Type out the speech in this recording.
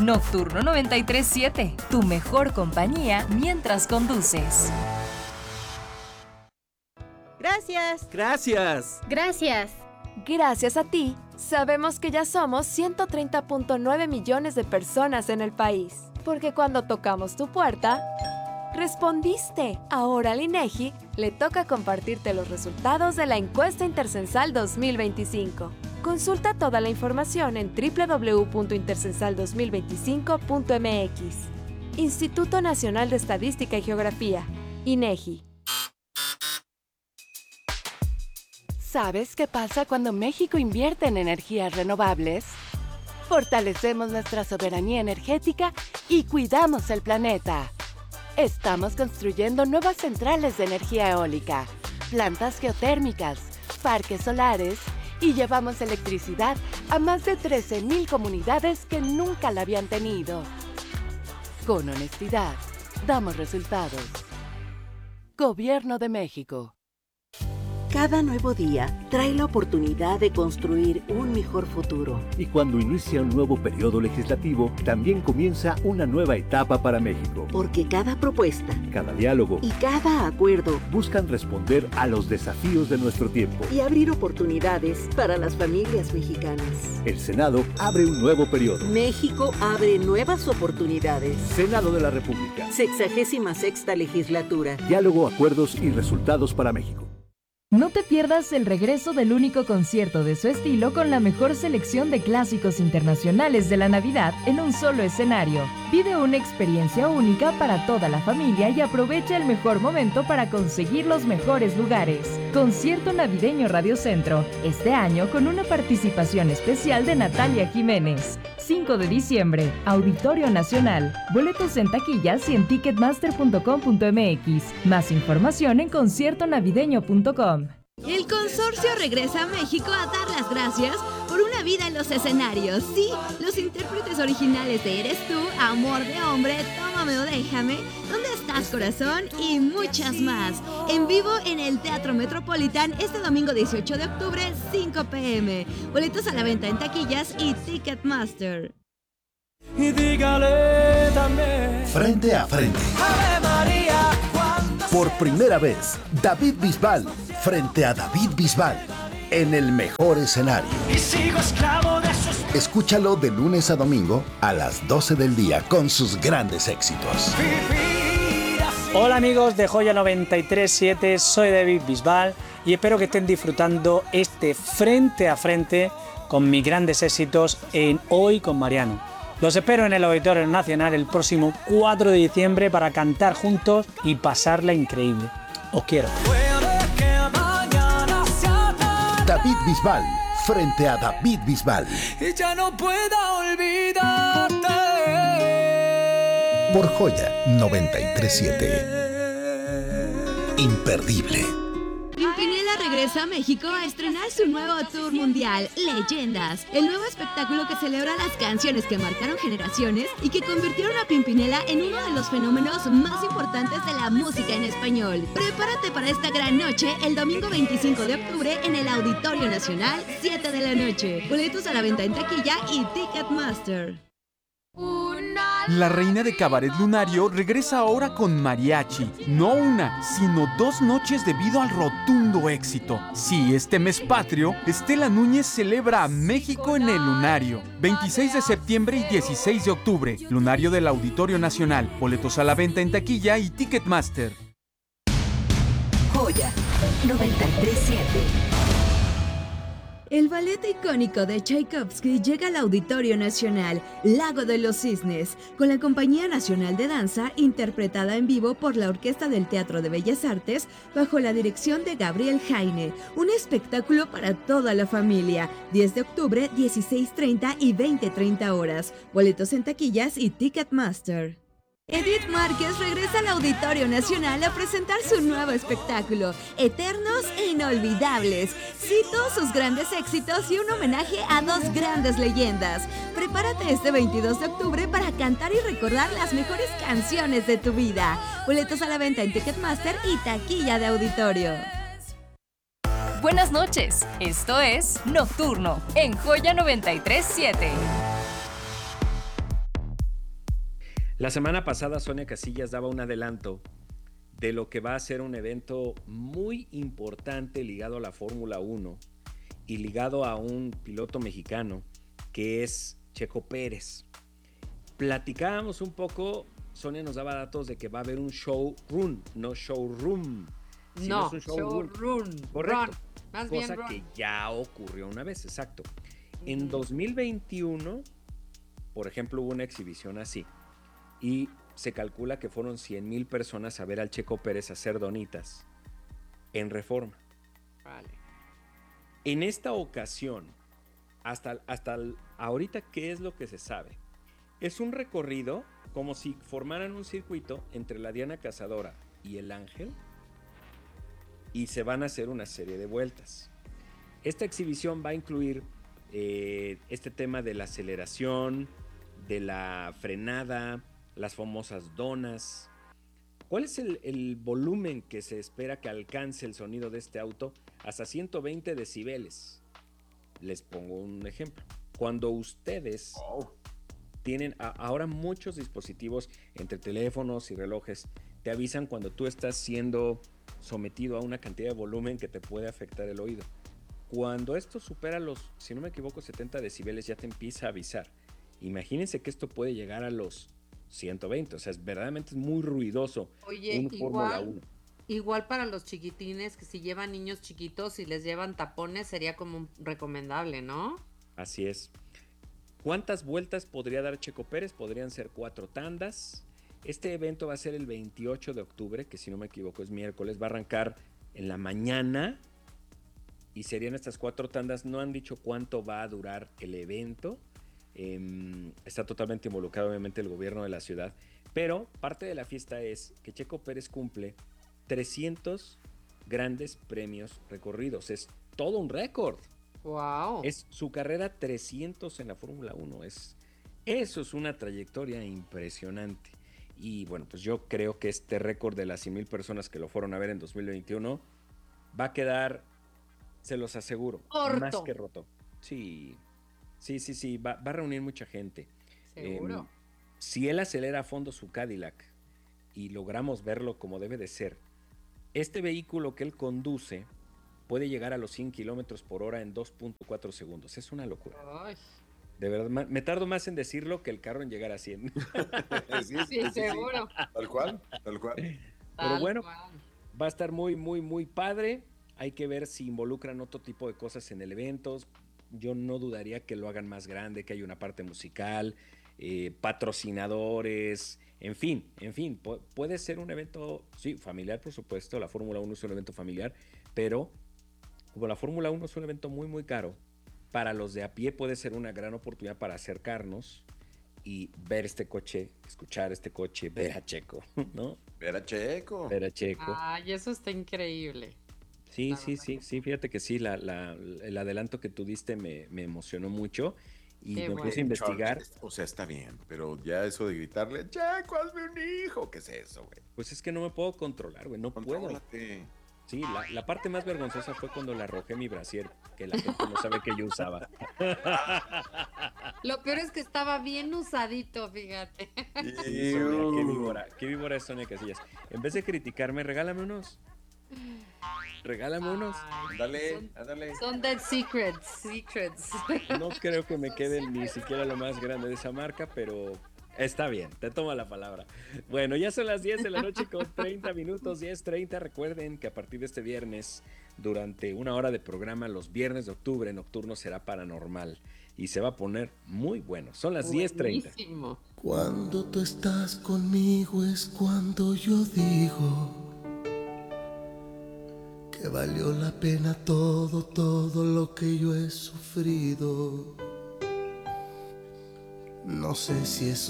Nocturno 93.7, tu mejor compañía mientras conduces. Gracias. Gracias. Gracias. Gracias a ti, sabemos que ya somos 130.9 millones de personas en el país. Porque cuando tocamos tu puerta, respondiste. Ahora al INEGI le toca compartirte los resultados de la encuesta intercensal 2025. Consulta toda la información en www.intercensal2025.mx. Instituto Nacional de Estadística y Geografía, INEGI. ¿Sabes qué pasa cuando México invierte en energías renovables? Fortalecemos nuestra soberanía energética y cuidamos el planeta. Estamos construyendo nuevas centrales de energía eólica, plantas geotérmicas, parques solares y llevamos electricidad a más de 13,000 comunidades que nunca la habían tenido. Con honestidad, damos resultados. Gobierno de México. Cada nuevo día trae la oportunidad de construir un mejor futuro. Y cuando inicia un nuevo periodo legislativo, también comienza una nueva etapa para México. Porque cada propuesta, cada diálogo y cada acuerdo buscan responder a los desafíos de nuestro tiempo y abrir oportunidades para las familias mexicanas. El Senado abre un nuevo periodo. México abre nuevas oportunidades. Senado de la República. 66ª legislatura. Diálogo, acuerdos y resultados para México. No te pierdas el regreso del único concierto de su estilo con la mejor selección de clásicos internacionales de la Navidad en un solo escenario. Vive una experiencia única para toda la familia y aprovecha el mejor momento para conseguir los mejores lugares. Concierto Navideño Radio Centro, este año con una participación especial de Natalia Jiménez. 5 de diciembre, Auditorio Nacional. Boletos en taquillas y en ticketmaster.com.mx. Más información en conciertonavideño.com. El consorcio regresa a México a dar las gracias por una vida en los escenarios. Sí, los intérpretes originales de Eres Tú, Amor de Hombre, Tómame o Déjame, ¿Dónde estás, corazón? Y muchas más. En vivo en el Teatro Metropolitan este domingo 18 de octubre, 5 p.m. Boletos a la venta en taquillas y Ticketmaster. Y dígale también. Frente a frente. Ave María, por primera vez, David Bisbal frente a David Bisbal en el mejor escenario. Y sigo esclavo de sus... Escúchalo de lunes a domingo a las 12 del día con sus grandes éxitos. Hola amigos de Joya 93.7, soy David Bisbal y espero que estén disfrutando este frente a frente con mis grandes éxitos en Hoy con Mariano. Los espero en el Auditorio Nacional el próximo 4 de diciembre para cantar juntos y pasarla increíble. Os quiero. David Bisbal frente a David Bisbal. Y ya no pueda olvidarte. Por Joya 93.7. Imperdible. Pimpinela regresa a México a estrenar su nuevo tour mundial, Leyendas, el nuevo espectáculo que celebra las canciones que marcaron generaciones y que convirtieron a Pimpinela en uno de los fenómenos más importantes de la música en español. Prepárate para esta gran noche el domingo 25 de octubre en el Auditorio Nacional, 7 de la noche. Boletos a la venta en taquilla y Ticketmaster. La reina de Cabaret Lunario regresa ahora con mariachi. No una, sino 2 noches debido al rotundo éxito. Sí, este mes patrio, Estela Núñez celebra a México en el Lunario. 26 de septiembre y 16 de octubre. Lunario del Auditorio Nacional. Boletos a la venta en taquilla y Ticketmaster. Joya 93.7. El ballet icónico de Tchaikovsky llega al Auditorio Nacional, Lago de los Cisnes, con la Compañía Nacional de Danza, interpretada en vivo por la Orquesta del Teatro de Bellas Artes, bajo la dirección de Gabriel Jaine. Un espectáculo para toda la familia. 10 de octubre, 16:30 y 20:30 horas. Boletos en taquillas y Ticketmaster. Edith Márquez regresa al Auditorio Nacional a presentar su nuevo espectáculo, Eternos e Inolvidables. Cito sus grandes éxitos y un homenaje a 2 grandes leyendas. Prepárate este 22 de octubre para cantar y recordar las mejores canciones de tu vida. Boletos a la venta en Ticketmaster y taquilla de auditorio. Buenas noches, esto es Nocturno en Joya 93.7. La semana pasada Sonia Casillas daba un adelanto de lo que va a ser un evento muy importante ligado a la Fórmula 1 y ligado a un piloto mexicano que es Checo Pérez. Platicábamos un poco, Sonia nos daba datos de que va a haber un showrun, no showroom. No, es un showrun. Correcto. Más cosa bien que ya ocurrió una vez, exacto. En 2021, por ejemplo, hubo una exhibición así y se calcula que fueron 100,000 personas a ver al Checo Pérez hacer donitas en Reforma. Vale. En esta ocasión, hasta ahorita, ¿qué es lo que se sabe? Es un recorrido como si formaran un circuito entre la Diana Cazadora y el Ángel y se van a hacer una serie de vueltas. Esta exhibición va a incluir este tema de la aceleración, de la frenada, las famosas donas. ¿Cuál es el volumen que se espera que alcance el sonido de este auto? Hasta 120 decibeles. Les pongo un ejemplo. Cuando ustedes tienen ahora muchos dispositivos entre teléfonos y relojes, te avisan cuando tú estás siendo sometido a una cantidad de volumen que te puede afectar el oído. Cuando esto supera los, si no me equivoco, 70 decibeles, ya te empieza a avisar. Imagínense que esto puede llegar a los 120, o sea, verdaderamente es muy ruidoso. Oye, un Fórmula 1. Igual para los chiquitines, que si llevan niños chiquitos y les llevan tapones, sería como recomendable, ¿no? Así es. ¿Cuántas vueltas podría dar Checo Pérez? Podrían ser 4 tandas. Este evento va a ser el 28 de octubre, que si no me equivoco es miércoles. Va a arrancar en la mañana y serían estas 4 tandas. No han dicho cuánto va a durar el evento. Está totalmente involucrado obviamente el gobierno de la ciudad. Pero parte de la fiesta es que Checo Pérez cumple 300 grandes premios recorridos. Es todo un récord. ¡Wow! Es su carrera 300 en la Fórmula 1. Eso es una trayectoria impresionante. Y bueno, pues yo creo que este récord de las 100,000 personas que lo fueron a ver en 2021 va a quedar, se los aseguro, corto. Más que roto. Sí, va a reunir mucha gente. Seguro. Si él acelera a fondo su Cadillac y logramos verlo como debe de ser, este vehículo que él conduce puede llegar a los 100 kilómetros por hora en 2.4 segundos. Es una locura. Ay. De verdad, me tardo más en decirlo que el carro en llegar a 100. Sí, seguro. Tal cual. Pero bueno, va a estar muy, muy, muy padre. Hay que ver si involucran otro tipo de cosas en el evento. Yo no dudaría que lo hagan más grande, que haya una parte musical, patrocinadores, en fin. Puede ser un evento, sí, familiar, por supuesto. La Fórmula 1 es un evento familiar, pero como la Fórmula 1 es un evento muy, muy caro, para los de a pie puede ser una gran oportunidad para acercarnos y ver este coche, escuchar este coche, ver a Checo, ¿no? Ver a Checo. Ay, eso está increíble. Sí, fíjate que sí, el adelanto que tú diste me emocionó mucho y me puse a investigar. O sea, está bien, pero ya eso de gritarle, Checo, hazme un hijo, ¿qué es eso, güey? Pues es que no me puedo controlar, güey, no puedo. Sí, la parte más vergonzosa fue cuando le arrojé mi brasier, que la gente no sabe que yo usaba. Lo peor es que estaba bien usadito, fíjate. Sí, Sonia, qué víbora es Sonia Casillas. En vez de criticarme, regálame unos. Ándale. Son dead secrets. No creo que me queden ni siquiera lo más grande de esa marca, pero está bien, te tomo la palabra. Bueno, ya son las 10 de la noche con 30 minutos, 10:30. Recuerden que a partir de este viernes, durante una hora de programa, los viernes de octubre, Nocturno será paranormal y se va a poner muy bueno. Son las 10:30. Cuando tú estás conmigo es cuando yo digo que valió la pena todo lo que yo he sufrido. No sé si es